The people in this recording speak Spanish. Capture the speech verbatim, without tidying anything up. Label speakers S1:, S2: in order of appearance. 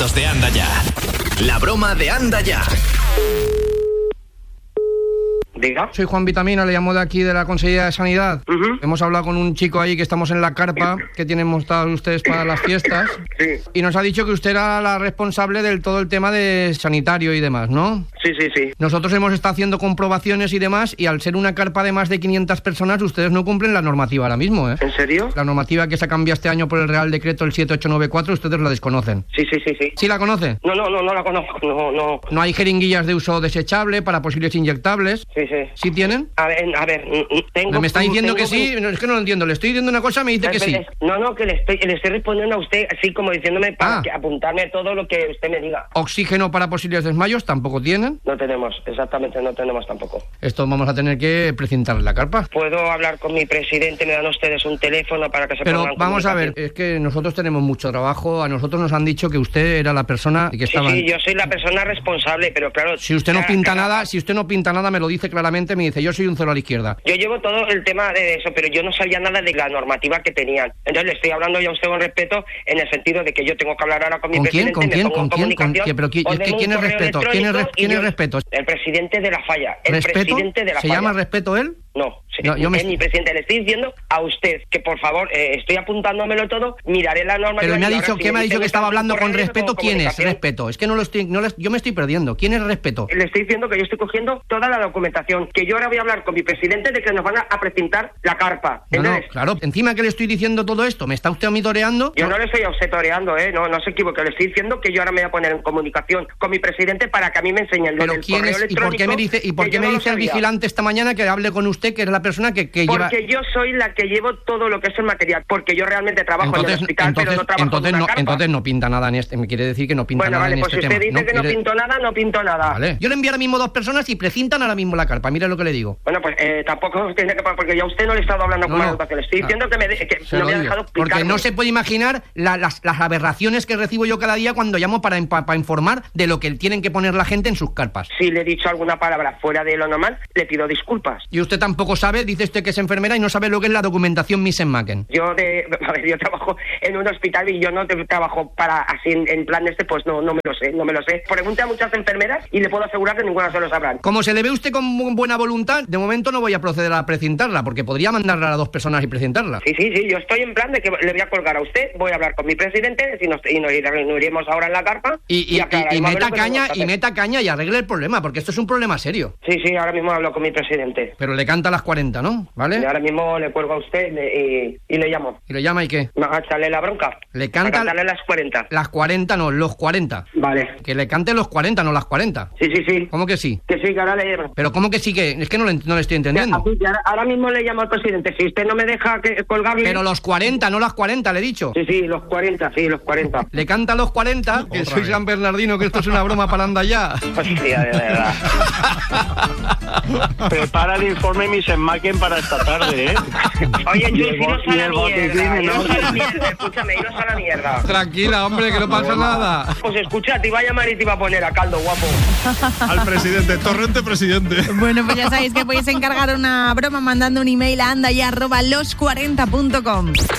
S1: minutos de Anda Ya. La broma de Anda Ya.
S2: Diga.
S3: Soy Juan Vitamina, le llamo de aquí de la Consejería de Sanidad.
S2: Uh-huh.
S3: Hemos hablado con un chico ahí que estamos en la carpa que tienen montados ustedes para las fiestas.
S2: Sí.
S3: Y nos ha dicho que usted era la responsable del todo el tema de sanitario y demás, ¿no?
S2: Sí, sí, sí.
S3: Nosotros hemos estado haciendo comprobaciones y demás, y al ser una carpa de más de quinientas personas, ustedes no cumplen la normativa ahora mismo, ¿eh?
S2: ¿En serio?
S3: La normativa que se ha cambiado este año por el Real Decreto el siete ocho nueve cuatro, ustedes la desconocen.
S2: Sí, sí, sí, sí.
S3: ¿Sí la conoce?
S2: No, no, no, no la conozco, no, no.
S3: No hay jeringuillas de uso desechable para posibles inyectables.
S2: Sí, sí.
S3: ¿Sí tienen?
S2: A ver, a ver, tengo...
S3: Me está diciendo
S2: tengo,
S3: que sí, no, es que no lo entiendo. Le estoy diciendo una cosa, me dice que sí.
S2: No, no, que le estoy, le estoy respondiendo a usted así como diciéndome para
S3: Ah.
S2: que apuntarme todo lo que usted me diga.
S3: Oxígeno para posibles desmayos tampoco tienen.
S2: No tenemos, exactamente, no tenemos tampoco.
S3: Esto vamos a tener que precintarle la carpa.
S2: ¿Puedo hablar con mi presidente? ¿Me dan ustedes un teléfono para que se
S3: Pero
S2: pongan en
S3: vamos a ver,
S2: comunicación?
S3: es que nosotros tenemos mucho trabajo. A nosotros nos han dicho que usted era la persona que
S2: Sí,
S3: estaba...
S2: sí, yo soy la persona responsable, pero claro...
S3: Si usted no
S2: cada-
S3: pinta
S2: cada-
S3: nada, si usted no pinta nada, me lo dice claramente, me dice, yo soy un cero a la izquierda.
S2: Yo llevo todo el tema de eso, pero yo no sabía nada de la normativa que tenían. Entonces le estoy hablando ya a usted con respeto en el sentido de que yo tengo que hablar ahora con mi
S3: ¿Con quién?
S2: presidente.
S3: ¿Con
S2: me
S3: quién?
S2: pongo en
S3: ¿Con quién? ¿Con
S2: comunicación,
S3: qué? Pero ¿quién-
S2: os
S3: es que
S2: den un
S3: quién es
S2: correo
S3: respeto? ¿Quién es res-
S2: electrónico y
S3: quién es
S2: yo-
S3: respeto?
S2: El presidente de la falla. El
S3: ¿Respeto?
S2: presidente de la
S3: ¿Se
S2: falla.
S3: llama respeto él?
S2: No, sí,
S3: No, yo me
S2: es
S3: estoy-
S2: mi presidente. Le estoy diciendo a usted que por favor, eh, estoy apuntándomelo todo, miraré la normativa.
S3: Pero me ha
S2: y ahora
S3: dicho,
S2: si
S3: ¿qué me ha dicho
S2: dice
S3: que estaba
S2: usted un
S3: hablando con
S2: correo, yo
S3: respeto?
S2: pongo
S3: ¿Quién es?
S2: comunicación.
S3: Respeto. Es que no lo estoy, no les- yo me estoy perdiendo. ¿Quién es respeto?
S2: Le estoy diciendo que yo estoy cogiendo toda la documentación, que yo ahora voy a hablar con mi presidente de que nos van a, a precintar la carpa.
S3: No, no,
S2: Entonces,
S3: claro. Encima que le estoy diciendo todo esto, ¿me está usted a mí toreando?
S2: yo no le estoy a usted toreando, ¿eh? No, no se equivoque. Le estoy diciendo que yo ahora me voy a poner en comunicación con mi presidente para que a mí me enseñen lo
S3: Pero
S2: del
S3: quién
S2: correo
S3: es, ¿y por qué me dice, y por
S2: que
S3: qué
S2: yo
S3: me
S2: no lo
S3: dice el
S2: sabía.
S3: vigilante esta mañana que hable con usted, que es la persona que, que lleva...
S2: Porque yo soy la que llevo todo lo que es el material, porque yo realmente trabajo en el
S3: Entonces,
S2: hospital,
S3: entonces,
S2: pero no trabajo
S3: entonces,
S2: en una
S3: no,
S2: carpa.
S3: entonces no pinta nada en este, me quiere decir que no pinta
S2: Bueno,
S3: nada
S2: vale,
S3: en
S2: pues
S3: este
S2: si usted
S3: tema.
S2: dice que no
S3: quiere-
S2: pinto nada, no pinto nada.
S3: Vale. Yo le envío ahora mismo dos personas y precintan ahora mismo la carpa, mire lo que le digo.
S2: Bueno, pues eh, tampoco tiene que... Porque yo a usted no le he estado hablando
S3: No,
S2: con
S3: no.
S2: la educación. Le estoy
S3: Ah,
S2: diciendo que, me de- que
S3: Se
S2: no
S3: lo
S2: me ha
S3: digo.
S2: dejado explicarme.
S3: Porque no se puede imaginar la- las, las aberraciones que recibo yo cada día cuando llamo para, para, para informar de lo que tienen que poner la gente en sus carpas.
S2: Si le he dicho alguna palabra fuera de lo normal, le pido disculpas.
S3: Y usted tampoco sabe, dice usted que es enfermera y no sabe lo que es la documentación Misen-Macken.
S2: Yo de, a ver, yo trabajo en un hospital y yo no te- trabajo para así en, en plan de este, pues no, no me lo sé, no me lo sé. Pregunte a muchas enfermeras y le puedo asegurar que ninguna se lo sabrán.
S3: Como se le ve usted con bu- buena voluntad, de momento no voy a proceder a precintarla, porque podría mandarla a dos personas y precintarla.
S2: Sí, sí, sí, yo estoy en plan de que le voy a colgar a usted, voy a hablar con mi presidente y nos, y nos reuniremos ahora en la carpa.
S3: Y, y, y,
S2: aclararemos
S3: y
S2: a ver
S3: meta
S2: lo que
S3: caña,
S2: tenemos que
S3: y
S2: hacer.
S3: meta caña y arregle el problema, porque esto es un problema serio.
S2: Sí, sí, ahora mismo hablo con mi presidente.
S3: Pero le canta a las cuarenta, ¿no?
S2: Y
S3: ¿Vale?
S2: ahora mismo le cuelgo a usted le- y, y le llamo.
S3: ¿Y le llama y qué?
S2: A echarle la bronca.
S3: Le canta-
S2: A cantarle las cuarenta.
S3: Las cuarenta, no, los cuarenta.
S2: Vale.
S3: Que le cante los cuarenta, no las cuarenta.
S2: Sí, sí, sí.
S3: ¿Cómo que sí?
S2: Que sí, que ahora le llamo.
S3: Pero ¿cómo que sí que...? Es que no le, no le estoy entendiendo.
S2: Así que ahora, ahora mismo le llamo al presidente. Si usted no me deja que, colgarle...
S3: Pero los cuarenta, no las cuarenta, le he dicho.
S2: Sí, sí, los cuarenta, sí, los cuarenta.
S3: Le canta a los cuarenta, que soy San Bernardino, que esto es una broma para andar ya.
S2: Hostia, de verdad.
S4: Prepara el informe Misen-Macken para esta tarde, ¿eh?
S2: Oye,
S4: Y
S2: yo
S4: el
S2: iros
S4: bo-
S2: a
S4: y
S2: la
S4: el botiquín,
S2: mierda.
S4: ¿no?
S2: Iros a la mierda. Escúchame, iros a la mierda.
S3: Tranquila, hombre, que no pasa nada.
S2: Pues escucha, te iba a llamar y te iba a poner a caldo, guapo.
S5: Al presidente, Torrente presidente.
S6: Bueno, pues ya sabéis que podéis encargar una broma mandando un email a andaya arroba los cuarenta punto com.